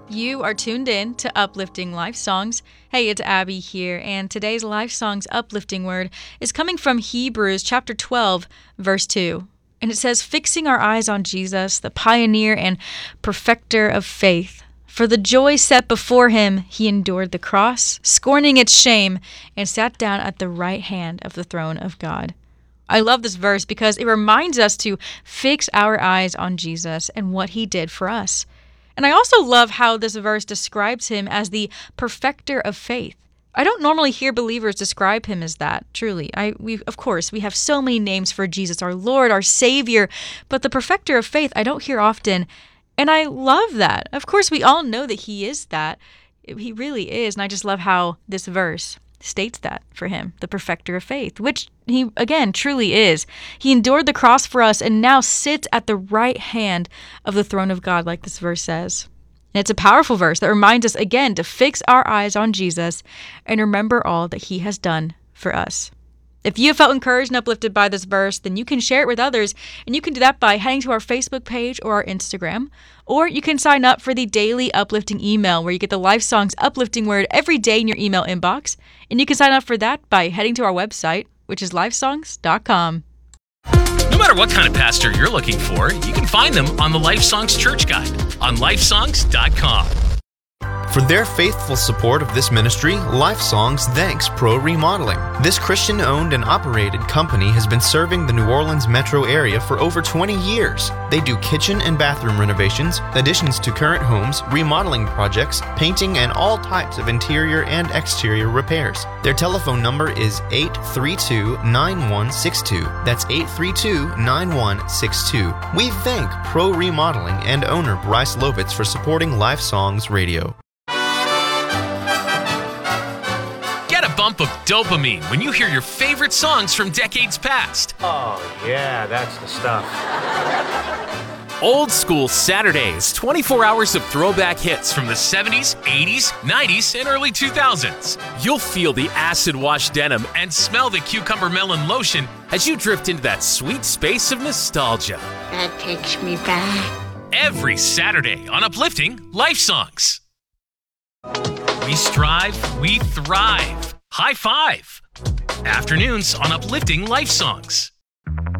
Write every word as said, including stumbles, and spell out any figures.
You are tuned in to Uplifting Life Songs. Hey, it's Abby here, and today's Life Songs uplifting word is coming from Hebrews chapter twelve, verse two. And it says, "Fixing our eyes on Jesus, the pioneer and perfecter of faith. For the joy set before him, he endured the cross, scorning its shame, and sat down at the right hand of the throne of God." I love this verse because it reminds us to fix our eyes on Jesus and what he did for us. And I also love how this verse describes him as the perfecter of faith. I don't normally hear believers describe him as that, truly. I, we, of course, we have so many names for Jesus, our Lord, our Savior, but the perfecter of faith I don't hear often, and I love that. Of course, we all know that he is that. He really is, and I just love how this verse states that for him, the perfecter of faith, which he, again, truly is. He endured the cross for us and now sits at the right hand of the throne of God, like this verse says. And it's a powerful verse that reminds us, again, to fix our eyes on Jesus and remember all that he has done for us. If you have felt encouraged and uplifted by this verse, then you can share it with others, and you can do that by heading to our Facebook page or our Instagram, or you can sign up for the daily uplifting email where you get the Life Songs uplifting word every day in your email inbox, and you can sign up for that by heading to our website, which is lifesongs dot com. No matter what kind of pastor you're looking for, you can find them on the Life Songs Church Guide on lifesongs dot com. For their faithful support of this ministry, Life Songs thanks Pro Remodeling. This Christian-owned and operated company has been serving the New Orleans metro area for over twenty years. They do kitchen and bathroom renovations, additions to current homes, remodeling projects, painting, and all types of interior and exterior repairs. Their telephone number is eight three two, nine one six two. That's eight three two, nine one six two. We thank Pro Remodeling and owner Bryce Lovitz for supporting Life Songs Radio. Bump of dopamine when you hear your favorite songs from decades past. Oh, yeah, that's the stuff. Old School Saturdays, twenty-four hours of throwback hits from the seventies, eighties, nineties, and early two thousands. You'll feel the acid-wash denim and smell the cucumber melon lotion as you drift into that sweet space of nostalgia. That takes me back. Every Saturday on Uplifting Life Songs. We strive, we thrive. High five. Afternoons on Uplifting Life Songs.